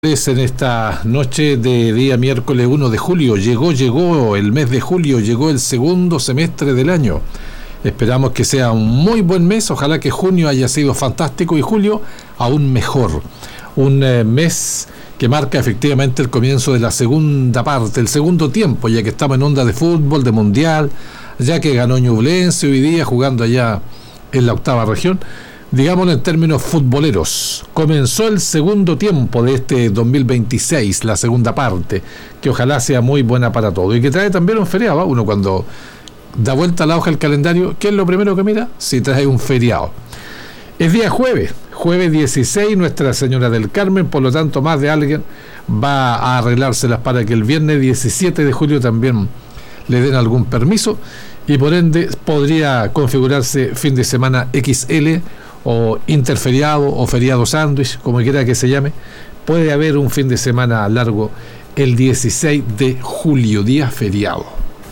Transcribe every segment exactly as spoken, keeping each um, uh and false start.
En esta noche de día miércoles uno de julio, llegó, llegó el mes de julio, llegó el segundo semestre del año. Esperamos que sea un muy buen mes, ojalá que junio haya sido fantástico y julio aún mejor. Un eh, mes que marca efectivamente el comienzo de la segunda parte, el segundo tiempo, ya que estamos en onda de fútbol, de mundial, ya que ganó Ñublense hoy día jugando allá en la octava región. Digámoslo en términos futboleros, comenzó el segundo tiempo de este dos mil veintiséis, la segunda parte, que ojalá sea muy buena para todos y que trae también un feriado, ¿eh? Uno cuando da vuelta a la hoja del calendario, ¿qué es lo primero que mira? Si trae un feriado. Es día jueves, jueves dieciséis, Nuestra Señora del Carmen, por lo tanto más de alguien va a arreglárselas para que el viernes diecisiete de julio también le den algún permiso y por ende podría configurarse fin de semana equis ele o interferiado o feriado sándwich, como quiera que se llame. Puede haber un fin de semana largo el dieciséis de julio, día feriado.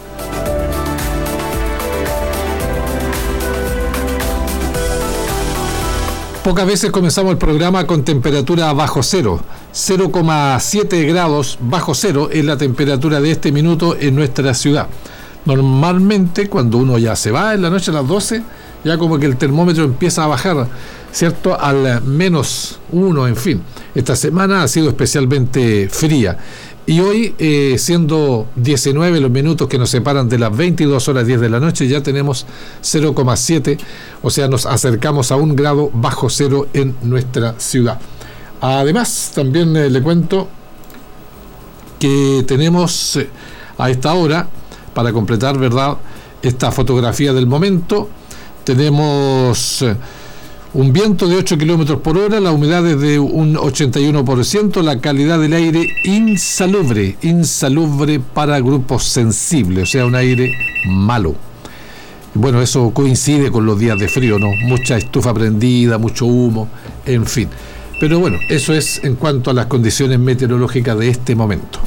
Pocas veces comenzamos el programa con temperatura bajo cero. cero coma siete grados bajo cero es la temperatura de este minuto en nuestra ciudad. Normalmente cuando uno ya se va en la noche a las doce, ya como que el termómetro empieza a bajar, ¿cierto? Al menos uno, en fin. Esta semana ha sido especialmente fría. Y hoy, eh, siendo diecinueve los minutos que nos separan de las veintidós horas diez de la noche, ya tenemos cero coma siete, o sea, nos acercamos a un grado bajo cero en nuestra ciudad. Además, también eh, le cuento que tenemos eh, a esta hora, para completar, ¿verdad?, esta fotografía del momento, tenemos eh, un viento de ocho kilómetros por hora, la humedad es de un ochenta y uno por ciento, la calidad del aire insalubre, insalubre para grupos sensibles, o sea, un aire malo. Bueno, eso coincide con los días de frío, ¿no? Mucha estufa prendida, mucho humo, en fin. Pero bueno, eso es en cuanto a las condiciones meteorológicas de este momento.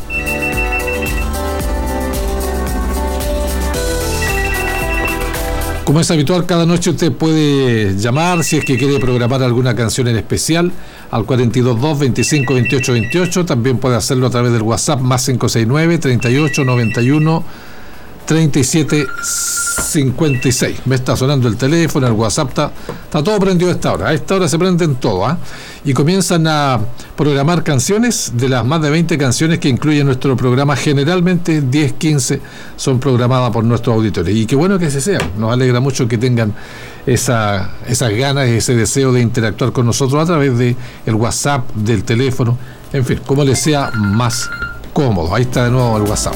Como es habitual, cada noche usted puede llamar si es que quiere programar alguna canción en especial al cuarenta y dos dos, veinticinco, veintiocho, veintiocho. También puede hacerlo a través del WhatsApp más cinco seis nueve, treinta y ocho, noventa y uno, treinta y siete, cincuenta y seis. Me está sonando el teléfono, el WhatsApp, está, está todo prendido a esta hora. A esta hora se prenden todo, ¿eh? Y comienzan a programar canciones. De las más de veinte canciones que incluye nuestro programa, generalmente diez, quince son programadas por nuestros auditores. Y qué bueno que se sea. Nos alegra mucho que tengan esa, esas ganas, ese deseo de interactuar con nosotros a través de el WhatsApp, del teléfono, en fin, como les sea más cómodo. Ahí está de nuevo el WhatsApp.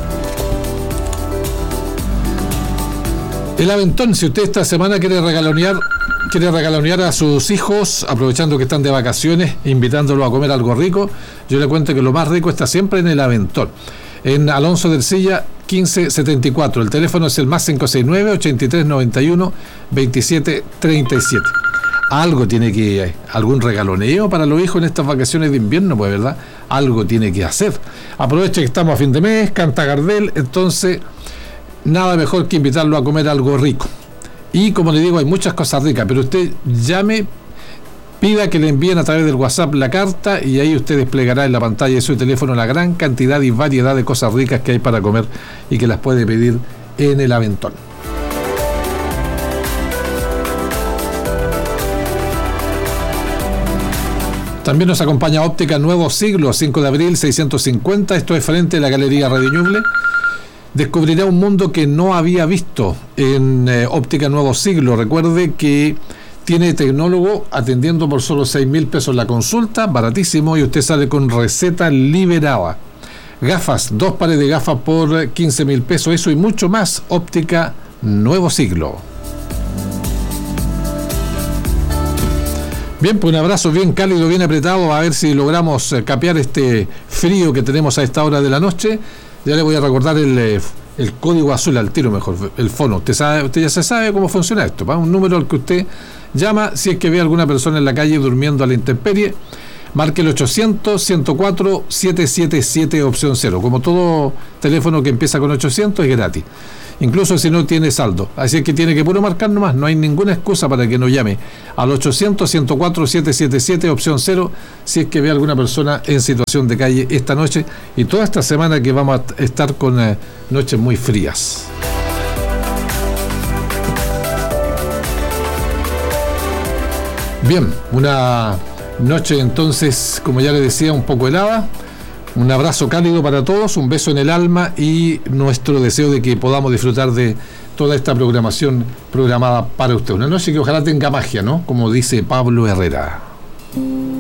El aventón, si usted esta semana quiere regalonear, quiere regalonear a sus hijos, aprovechando que están de vacaciones, invitándolos a comer algo rico, yo le cuento que lo más rico está siempre en el aventón. En Alonso del Silla, quince setenta y cuatro. El teléfono es el más cinco seis nueve, ochenta y tres, noventa y uno, veintisiete, treinta y siete. Algo tiene que, algún regaloneo para los hijos en estas vacaciones de invierno, pues, ¿verdad? Algo tiene que hacer. Aproveche que estamos a fin de mes, canta Gardel, entonces nada mejor que invitarlo a comer algo rico. Y como le digo, hay muchas cosas ricas, pero usted llame, pida que le envíen a través del WhatsApp la carta y ahí usted desplegará en la pantalla de su teléfono la gran cantidad y variedad de cosas ricas que hay para comer y que las puede pedir en el aventón. También nos acompaña Óptica Nuevo Siglo, cinco de abril, seiscientos cincuenta. Esto es frente a la Galería Radio Ñuble. Descubrirá un mundo que no había visto en eh, Óptica Nuevo Siglo. Recuerde que tiene tecnólogo atendiendo por solo seis mil pesos la consulta, baratísimo, y usted sale con receta liberada. Gafas, dos pares de gafas por quince mil pesos, eso y mucho más. Óptica Nuevo Siglo. Bien, pues un abrazo bien cálido, bien apretado, a ver si logramos eh, capear este frío que tenemos a esta hora de la noche. Ya le voy a recordar el, el código azul al tiro mejor, el fono. Usted sabe, usted ya se sabe cómo funciona esto, ¿va? Un número al que usted llama si es que ve a alguna persona en la calle durmiendo a la intemperie. Marque el ochocientos, ciento cuatro, setecientos setenta y siete, opción cero. Como todo teléfono que empieza con ochocientos es gratis. incluso si no tiene saldo. Así es que tiene que puro marcar nomás, no hay ninguna excusa para que nos llame al ochocientos, ciento cuatro, setecientos setenta y siete, opción cero, si es que ve a alguna persona en situación de calle esta noche y toda esta semana que vamos a estar con eh, noches muy frías. Bien, una noche entonces, como ya les decía, un poco helada. Un abrazo cálido para todos, un beso en el alma y nuestro deseo de que podamos disfrutar de toda esta programación programada para usted. Una noche que ojalá tenga magia, ¿no? Como dice Pablo Herrera.